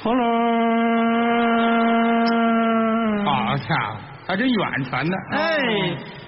轰隆！ 好家伙，还真远传呢。 哎。